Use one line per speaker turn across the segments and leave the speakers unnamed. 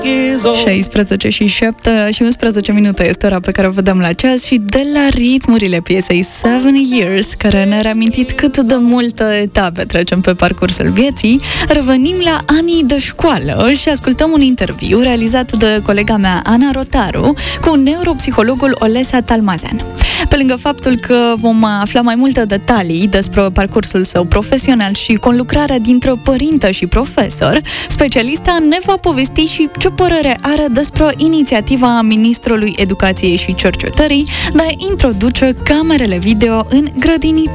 16 și 11 minute este ora pe care o vedem la ceas și de la ritmurile piesei 7 Years, care ne-a reamintit cât de multe etape trecem pe parcursul vieții, revenim la anii de școală și ascultăm un interviu realizat de colega mea, Ana Rotaru, cu neuropsihologul Olesea Talmazean. Pe lângă faptul că vom afla mai multe detalii despre parcursul său profesional și conlucrarea dintre părinte și profesor, specialista ne va povesti și ce părere are despre inițiativa Ministrului Educației și Cercetării de a introduce camerele video în grădinițe.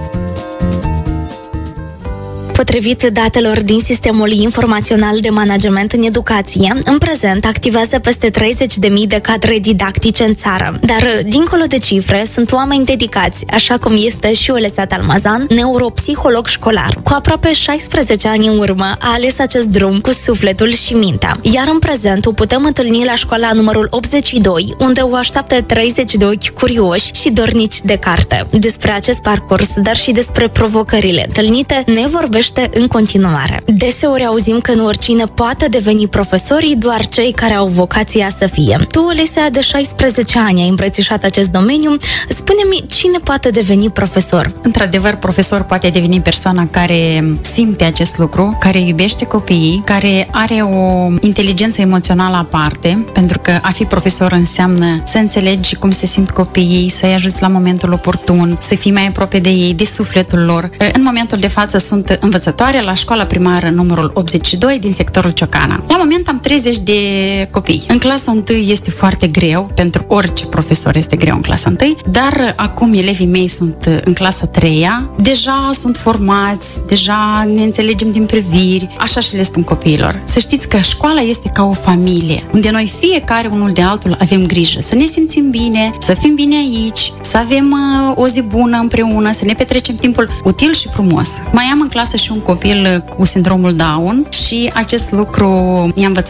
Potrivit datelor din Sistemul Informațional de Management în Educație, în prezent activează peste 30.000 de cadre didactice în țară. Dar, dincolo de cifre, sunt oameni dedicați, așa cum este și Olesea Talmazean, neuropsiholog școlar. Cu aproape 16 ani în urmă, a ales acest drum cu sufletul și mintea. Iar în prezent o putem întâlni la școala numărul 82, unde o așteaptă 30 de ochi curioși și dornici de carte. Despre acest parcurs, dar și despre provocările întâlnite, ne vorbește în continuare. Deseori auzim că nu oricine poate deveni profesori, doar cei care au vocația să fie. Tu, Olesea, de 16 ani ai îmbrățișat acest domeniu. Spune-mi, cine poate deveni profesor?
Într-adevăr, profesor poate deveni persoana care simte acest lucru, care iubește copiii, care are o inteligență emoțională aparte, pentru că a fi profesor înseamnă să înțelegi cum se simt copiii, să-i ajuți la momentul oportun, să fii mai aproape de ei, de sufletul lor. În momentul de față sunt învățătoare la școala primară numărul 82 din sectorul Ciocana. La moment am 30 de copii. În clasa 1 este foarte greu, pentru orice profesor este greu în clasa 1, dar acum elevii mei sunt în clasa 3-a, deja sunt formați, deja ne înțelegem din priviri, așa și le spun copiilor. Să știți că școala este ca o familie, unde noi fiecare unul de altul avem grijă, să ne simțim bine, să fim bine aici, să avem o zi bună împreună, să ne petrecem timpul util și frumos. Mai am în clasă și un copil cu sindromul Down și acest lucru i-a învățat